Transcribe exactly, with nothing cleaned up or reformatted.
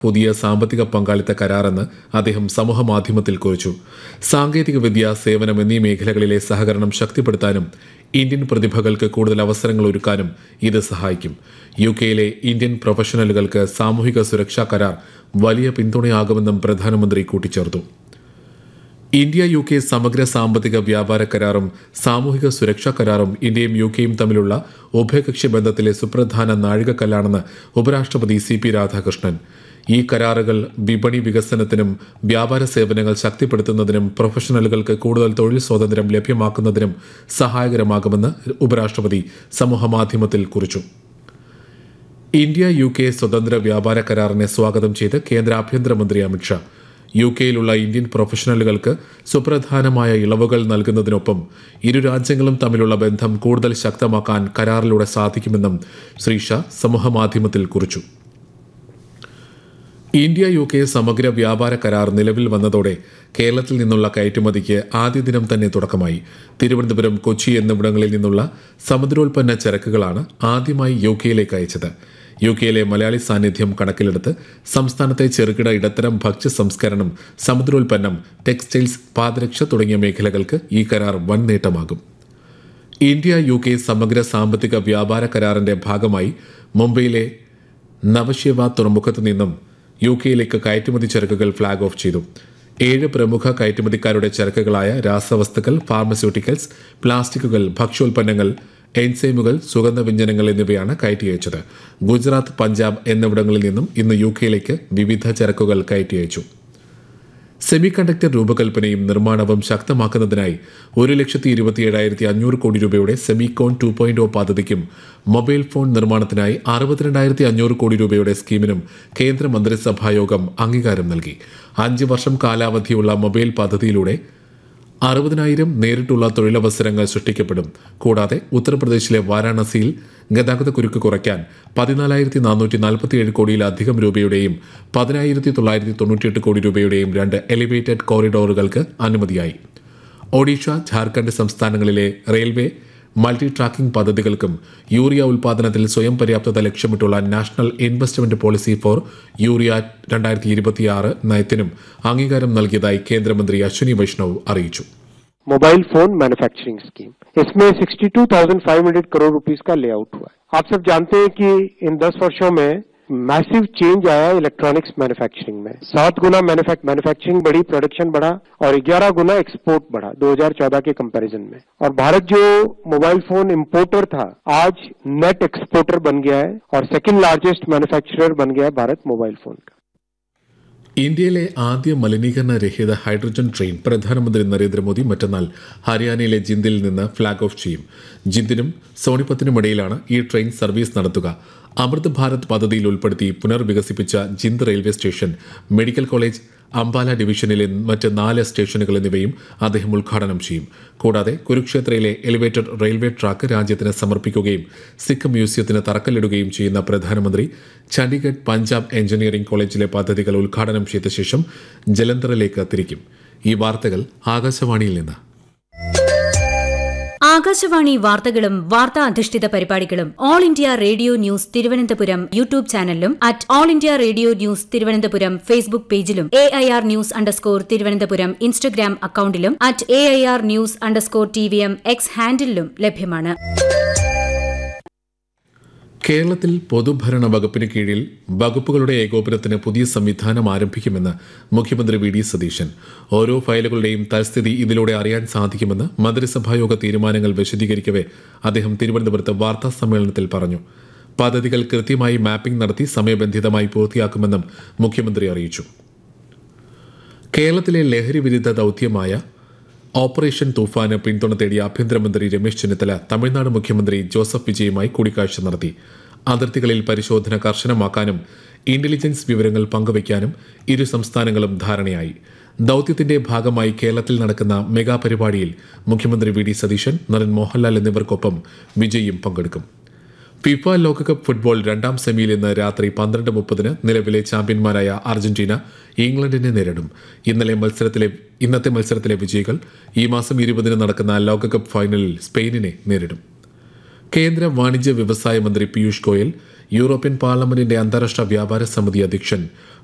പുതിയ സാമ്പത്തിക പങ്കാളിത്ത കരാറെന്ന് അദ്ദേഹം സമൂഹമാധ്യമത്തിൽ കുറിച്ചു. സാങ്കേതികവിദ്യ, സേവനം എന്നീ മേഖലകളിലെ സഹകരണം ശക്തിപ്പെടുത്താനും ഇന്ത്യൻ പ്രതിഭകൾക്ക് കൂടുതൽ അവസരങ്ങൾ ഒരുക്കാനും ഇത് സഹായിക്കും. യു കെയിലെ ഇന്ത്യൻ പ്രൊഫഷണലുകൾക്ക് സാമൂഹിക സുരക്ഷാ കരാർ വലിയ പിന്തുണയാകുമെന്നും പ്രധാനമന്ത്രി കൂട്ടിച്ചേർത്തു. ഇന്ത്യ യു കെ സമഗ്ര സാമ്പത്തിക വ്യാപാര കരാറും സാമൂഹിക സുരക്ഷാ കരാറും ഇന്ത്യയും യു കെയും തമ്മിലുള്ള ഉഭയകക്ഷി ബന്ധത്തിലെ സുപ്രധാന നാഴികക്കല്ലാണെന്ന് ഉപരാഷ്ട്രപതി സി പി രാധാകൃഷ്ണൻ. ഈ കരാറുകൾ വിപണി വികസനത്തിനും വ്യാപാര സേവനങ്ങൾ ശക്തിപ്പെടുത്തുന്നതിനും പ്രൊഫഷണലുകൾക്ക് കൂടുതൽ തൊഴിൽ സ്വാതന്ത്ര്യം ലഭ്യമാക്കുന്നതിനും സഹായകരമാകുമെന്ന് ഉപരാഷ്ട്രപതി സമൂഹമാധ്യമത്തിൽ കുറിച്ചു. ഇന്ത്യ യു കെ സ്വതന്ത്ര വ്യാപാര കരാറിനെ സ്വാഗതം ചെയ്ത് കേന്ദ്ര ആഭ്യന്തരമന്ത്രി അമിത്ഷാ യു കെയിലുള്ള ഇന്ത്യൻ പ്രൊഫഷണലുകൾക്ക് സുപ്രധാനമായ ഇളവുകൾ നൽകുന്നതിനൊപ്പം ഇരു രാജ്യങ്ങളും തമ്മിലുള്ള ബന്ധം കൂടുതൽ ശക്തമാക്കാൻ കരാറിലൂടെ സാധിക്കുമെന്നും ശ്രീ ഷാ സമൂഹമാധ്യമത്തിൽ കുറിച്ചു. ഇന്ത്യ യു കെ സമഗ്ര വ്യാപാര കരാർ നിലവിൽ വന്നതോടെ കേരളത്തിൽ നിന്നുള്ള കയറ്റുമതിക്ക് ആദ്യ ദിനം തന്നെ തുടക്കമായി. തിരുവനന്തപുരം, കൊച്ചി എന്നിവിടങ്ങളിൽ നിന്നുള്ള സമുദ്രോൽപ്പന്ന ചരക്കുകളാണ് ആദ്യമായി യു കെയിലേക്ക് അയച്ചത്. യു കെയിലെ മലയാളി സാന്നിധ്യം കണക്കിലെടുത്ത് സംസ്ഥാനത്തെ ചെറുകിട ഇടത്തരം ഭക്ഷ്യ സംസ്കരണം, സമുദ്രോൽപ്പന്നം, ടെക്സ്റ്റൈൽസ്, പാദരക്ഷ തുടങ്ങിയ മേഖലകൾക്ക് ഈ കരാർ വൻ നേട്ടമാകും. ഇന്ത്യ യു കെ സമഗ്ര സാമ്പത്തിക വ്യാപാര കരാറിന്റെ ഭാഗമായി മുംബൈയിലെ നവശിവ തുറമുഖത്ത് നിന്നും യു കെയിലേക്ക് കയറ്റുമതി ചരക്കുകൾ ഫ്ളാഗ് ഓഫ് ചെയ്തു. ഏഴ് പ്രമുഖ കയറ്റുമതിക്കാരുടെ ചരക്കുകളായ രാസവസ്തുക്കൾ, ഫാർമസ്യൂട്ടിക്കൽസ്, പ്ലാസ്റ്റിക്കുകൾ, ഭക്ഷ്യോൽപ്പന്നങ്ങൾ, എൻസൈമുകൾ, സുഗന്ധവ്യഞ്ജനങ്ങൾ എന്നിവയാണ് കയറ്റി അയച്ചത്. ഗുജറാത്ത്, പഞ്ചാബ് എന്നിവിടങ്ങളിൽ നിന്നും ഇന്ന് യു കെയിലേക്ക് വിവിധ ചരക്കുകൾ കയറ്റി അയച്ചു. സെമി കണ്ടക്ടർ രൂപകൽപ്പനയും നിർമ്മാണവും ശക്തമാക്കുന്നതിനായി ഒരു ലക്ഷത്തി ഇരുപത്തിയേഴായിരത്തി അഞ്ഞൂറ് കോടി രൂപയുടെ സെമികോൺ ടു പോയിന്റ് ഒ പദ്ധതിക്കും മൊബൈൽ ഫോൺ നിർമ്മാണത്തിനായി അറുപത്തിരണ്ടായിരത്തി അഞ്ഞൂറ് കോടി രൂപയുടെ സ്കീമിനും കേന്ദ്ര മന്ത്രിസഭായോഗം അംഗീകാരം നൽകി. അഞ്ച് വർഷം കാലാവധിയുള്ള മൊബൈൽ പദ്ധതിയിലൂടെ അറുപതിനായിരം നേരിട്ടുള്ള തൊഴിലവസരങ്ങൾ സൃഷ്ടിക്കപ്പെടും. കൂടാതെ ഉത്തർപ്രദേശിലെ വാരാണസിയിൽ ഗതാഗതക്കുരുക്ക് കുറയ്ക്കാൻ പതിനാലായിരത്തി നാനൂറ്റി നാൽപ്പത്തിയേഴ് കോടിയിലധികം രൂപയുടെയും പതിനായിരത്തി തൊള്ളായിരത്തി തൊണ്ണൂറ്റിയെട്ട് കോടി രൂപയുടെയും രണ്ട് എലിവേറ്റഡ് കോറിഡോറുകൾക്ക് അനുമതിയായി. ഒഡീഷ, ഝാർഖണ്ഡ് സംസ്ഥാനങ്ങളിലെ റെയിൽവേ മൾട്ടി ട്രാക്കിംഗ് പദ്ധതികൾക്കും യൂറിയ ഉൽപാദനത്തിൽ സ്വയം പര്യാപ്തത ലക്ഷ്യമിട്ടുള്ള national investment policy four urea രണ്ടായിരത്തി ഇരുപത്തിയാറ് നയത്തിനും അംഗീകാരം നൽകിയതായി കേന്ദ്രമന്ത്രി അശ്വിനി വൈഷ്ണവ് അറിയിച്ചു. मोबाइल फोन मैन्युफैक्चरिंग स्कीम, इसमें बासठ हज़ार पाँच सौ करोड़ रुपीस का लेआउट हुआ है. आप सब जानते हैं कि इन दस वर्षों में मैसिव चेंज आया इलेक्ट्रॉनिक्स मैन्युफैक्चरिंग में. सात गुना मैन्युफैक्चरिंग बढ़ी, प्रोडक्शन बढ़ा और ग्यारह गुना एक्सपोर्ट बढ़ा दो हज़ार चौदह के कंपैरिजन में. और भारत जो मोबाइल फोन इंपोर्टर था आज नेट एक्सपोर्टर बन गया है और सेकंड लार्जेस्ट मैन्युफैक्चरर बन गया है भारत मोबाइल फोन का. ഇന്ത്യയിലെ ആദ്യ മലിനീകരണ രഹിത ഹൈഡ്രജൻ ട്രെയിൻ പ്രധാനമന്ത്രി നരേന്ദ്രമോദി മറ്റന്നാൾ ഹരിയാനയിലെ ജിന്ദിൽ നിന്ന് ഫ്ളാഗ് ഓഫ് ചെയ്യും. ജിന്ദിനും സോണിപത്തിനുമിടയിലാണ് ഈ ട്രെയിൻ സർവീസ് നടത്തുക. അമൃത് ഭാരത് പദ്ധതിയിൽ ഉൾപ്പെടുത്തി പുനർവികസിപ്പിച്ച Jind railway station, medical college, Ambala ഡിവിഷനിലെ മറ്റ് നാല് സ്റ്റേഷനുകൾ എന്നിവയും അദ്ദേഹം ഉദ്ഘാടനം ചെയ്യും. കൂടാതെ കുരുക്ഷേത്രയിലെ എലിവേറ്റഡ് റെയിൽവേ ട്രാക്ക് രാജ്യത്തിന് സമർപ്പിക്കുകയും സിഖ് മ്യൂസിയത്തിന് തറക്കല്ലിടുകയും ചെയ്യുന്ന പ്രധാനമന്ത്രി ചണ്ഡീഗഡ് പഞ്ചാബ് എഞ്ചിനീയറിംഗ് കോളേജിലെ പദ്ധതികൾ ഉദ്ഘാടനം ചെയ്ത ശേഷം ജലന്ധറിലേക്ക് തിരിക്കും. ഈ വാർത്തകൾ ആകാശവാണിയിൽ നിന്ന്. ആകാശവാണി വാർത്തകളും വാർത്താ അധിഷ്ഠിത പരിപാടികളും all India radio news Thiruvananthapuram YouTube ചാനലിലും at all India radio news Thiruvananthapuram Facebook പേജിലും A I R news underscore Thiruvananthapuram Instagram അക്കൌണ്ടിലും at A I R news underscore T V M X ഹാൻഡിലും ലഭ്യമാണ്. കേരളത്തിൽ പൊതുഭരണ വകുപ്പിന് കീഴിൽ വകുപ്പുകളുടെ ഏകോപനത്തിന് പുതിയ സംവിധാനം ആരംഭിക്കുമെന്ന് മുഖ്യമന്ത്രി വി ഡി സതീശൻ. ഓരോ ഫയലുകളുടെയും തൽസ്ഥിതി ഇതിലൂടെ അറിയാൻ സാധിക്കുമെന്ന് മന്ത്രിസഭായോഗ തീരുമാനങ്ങൾ വിശദീകരിക്കവെ അദ്ദേഹം തിരുവനന്തപുരത്ത് വാർത്താ സമ്മേളനത്തിൽ പറഞ്ഞു. പദ്ധതികൾ കൃത്യമായി മാപ്പിംഗ് നടത്തി സമയബന്ധിതമായി പൂർത്തിയാക്കുമെന്നും മുഖ്യമന്ത്രി അറിയിച്ചു. കേരളത്തിലെ ലഹരി വിരുദ്ധ ദൌത്യമായ ഓപ്പറേഷൻ തൂഫാന് പിന്തുണ തേടിയ ആഭ്യന്തരമന്ത്രി രമേശ് ചെന്നിത്തല തമിഴ്നാട് മുഖ്യമന്ത്രി ജോസഫ് വിജയുമായി കൂടിക്കാഴ്ച നടത്തി. അതിർത്തികളിൽ പരിശോധന കർശനമാക്കാനും ഇന്റലിജൻസ് വിവരങ്ങൾ പങ്കുവയ്ക്കാനും ഇരു സംസ്ഥാനങ്ങളും ധാരണയായി. ദൌത്യത്തിന്റെ ഭാഗമായി കേരളത്തിൽ നടക്കുന്ന മെഗാ പരിപാടിയിൽ മുഖ്യമന്ത്രി വി ഡി സതീശൻ, നടൻ മോഹൻലാൽ എന്നിവർക്കൊപ്പം വിജയും പങ്കെടുക്കും. ഫിഫ ലോകകപ്പ് ഫുട്ബോൾ രണ്ടാം സെമിയിൽ ഇന്ന് രാത്രി പന്ത്രണ്ട് മുപ്പതിന് നിലവിലെ ചാമ്പ്യന്മാരായ അർജന്റീന ഇംഗ്ലണ്ടിനെ നേരിടും. ഇന്നലെ മത്സരത്തിലെ ഇന്നത്തെ മത്സരത്തിലെ വിജയികൾ ഈ മാസം ഇരുപതിന് നടക്കുന്ന ലോകകപ്പ് ഫൈനലിൽ സ്പെയിനിനെ നേരിടും. കേന്ദ്ര വാണിജ്യ വ്യവസായ മന്ത്രി പീയൂഷ് ഗോയൽ, യൂറോപ്യൻ പാർലമെന്റിന്റെ അന്താരാഷ്ട്ര വ്യാപാര സമിതി അധ്യക്ഷൻ